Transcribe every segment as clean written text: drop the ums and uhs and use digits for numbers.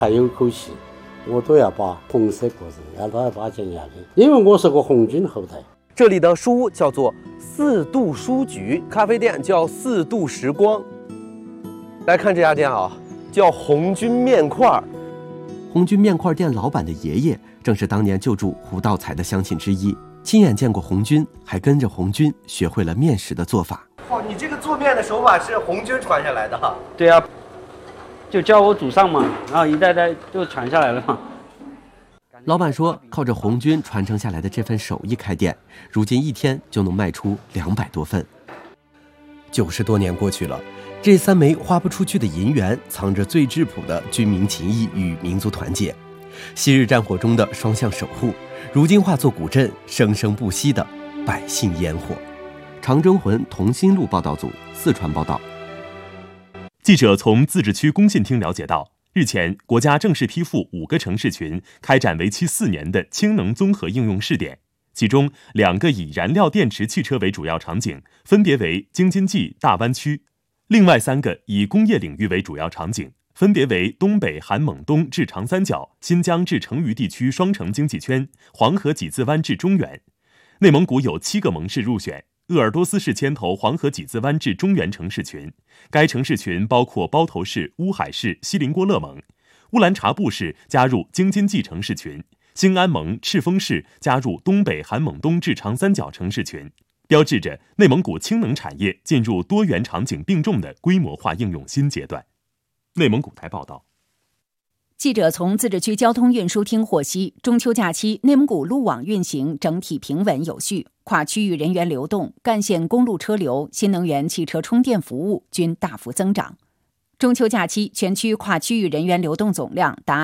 还有口气，我都要把红色过程让他发现下去，因为我是个红军后代。 这里的书屋叫做4度书局，咖啡店叫4度时光。来看这家店啊，叫红军面块。红军面块店老板的爷爷正是当年救助胡道才的乡亲之一，亲眼见过红军，还跟着红军学会了面食的做法。哇，你这个做面的手法是红军传下来的？ 对啊，就教我祖上嘛，然后一代代就传下来了嘛。 老板说，靠着红军传承下来的这份手艺开店，如今一天就能卖出200多份。90多年过去了，这3枚花不出去的银元，藏着最质朴的军民情谊与民族团结。昔日战火中的双向守护，如今化作古镇生生不息的百姓烟火。长征魂同心路报道组四川报道。 记者从自治区工信厅了解到，日前国家正式批复5个城市群开展为期4年的氢能综合应用试点，其中2个以燃料电池汽车为主要场景，分别为京津冀大湾区；另外3个以工业领域为主要场景，分别为东北含蒙东至长三角、新疆至成渝地区双城经济圈、黄河几字湾至中原。内蒙古有7个盟市入选，鄂尔多斯市牵头黄河几字湾至中原城市群，该城市群包括包头市、乌海市、锡林郭勒盟；乌兰察布市加入京津冀城市群，兴安盟、赤峰市加入东北含蒙东至长三角城市群，标志着内蒙古氢能产业进入多元场景并重的规模化应用新阶段。内蒙古台报道。 记者从自治区交通运输厅获悉，中秋假期内蒙古路网运行整体平稳有序，跨区域人员流动、干线公路车流、新能源汽车充电服务均大幅增长。中秋假期全区跨区域人员流动总量达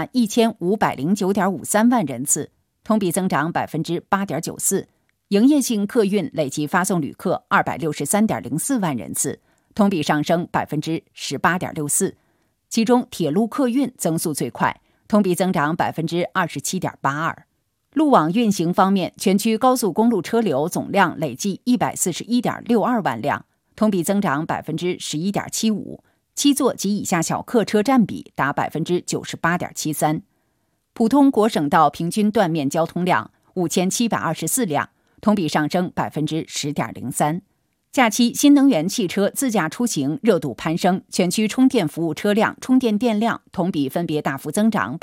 1509.53万人次，同比增长 8.94%， 营业性客运累计发送旅客263.04万人次，同比上升 18.64%。其中铁路客运增速最快，同比增长 27.82%。路网运行方面，全区高速公路车流总量累计141.62万辆，同比增长 11.75%， 7座及以下小客车占比达 98.73%。普通国省道平均断面交通量5724辆，同比上升 10.03%。假期新能源汽车自驾出行热度攀升，全区充电服务车辆充电电量同比分别大幅增长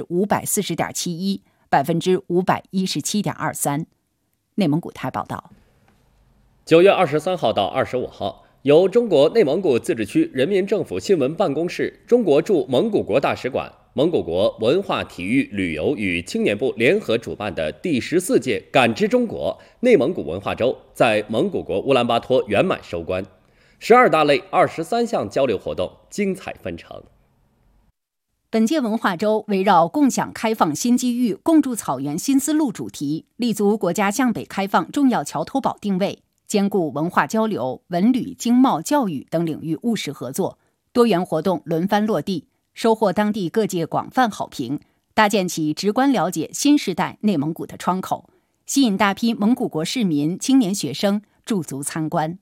540.71%、517.23%。内蒙古台报道。 9月23号到25号，由中国内蒙古自治区人民政府新闻办公室、中国驻蒙古国大使馆、蒙古国文化体育旅游与青年部联合主办的第14届感知中国内蒙古文化周在蒙古国乌兰巴托圆满收官，12大类23项交流活动精彩纷呈。 本届文化周围绕共享开放新机遇、共筑草原新思路主题，立足国家向北开放重要桥头堡定位，兼顾文化交流、文旅、经贸、教育等领域务实合作，多元活动轮番落地，收获当地各界广泛好评，搭建起直观了解新时代内蒙古的窗口，吸引大批蒙古国市民、青年学生驻足参观。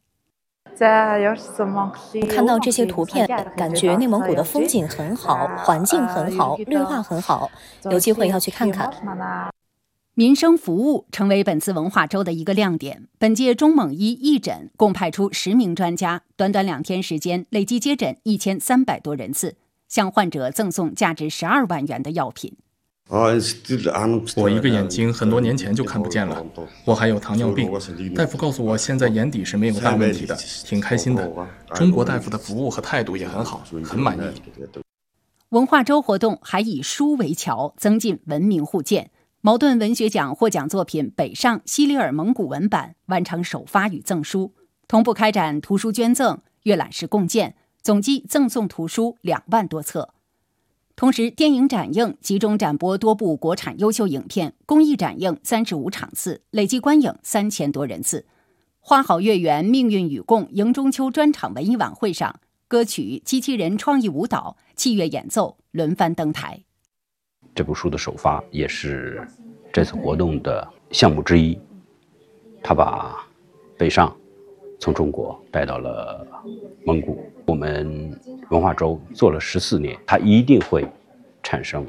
看到这些图片，感觉内蒙古的风景很好，环境很好，绿化很好，有机会要去看看。 民生服务成为本次文化周的一个亮点。本届中蒙医义诊共派出10名专家，短短2天时间，累计接诊1300多人次，向患者赠送价值12万元的药品。 我一个眼睛很多年前就看不见了，我还有糖尿病，大夫告诉我现在眼底是没有大问题的，挺开心的。中国大夫的服务和态度也很好，很满意。 文化周活动还以书为桥，增进文明互鉴。茅盾文学奖获奖作品《北上西里尔蒙古文版》完成首发与赠书，同步开展图书捐赠、阅览室共建，总计赠送图书2万多册。同时，电影展映集中展播多部国产优秀影片，公益展映35场次，累计观影3000多人次。花好月圆、命运与共迎中秋专场文艺晚会上，歌曲、机器人创意舞蹈、器乐演奏轮番登台。 这部书的首发也是这次活动的项目之一，他把北上从中国带到了蒙古。我们文化周做了14年，它一定会产生。